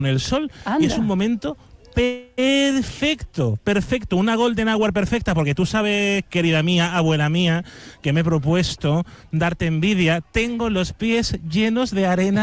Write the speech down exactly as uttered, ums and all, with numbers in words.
el sol. Anda. Y es un momento perfecto, perfecto, una golden hour perfecta, porque tú sabes, querida mía, abuela mía, que me he propuesto darte envidia. Tengo los pies llenos de arena